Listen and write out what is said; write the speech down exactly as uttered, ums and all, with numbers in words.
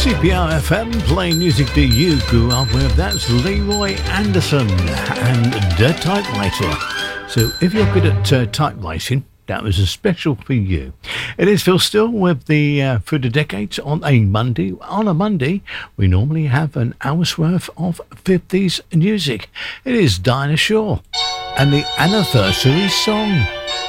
C P R F M, playing music that you grew up with. That's Leroy Anderson and The Typewriter. So if you're good at uh, typewriting, that was a special for you. It is Phil Still with the uh, Through the Decades on a Monday. On a Monday, we normally have an hour's worth of fifties music. It is Dinah Shore and the anniversary song.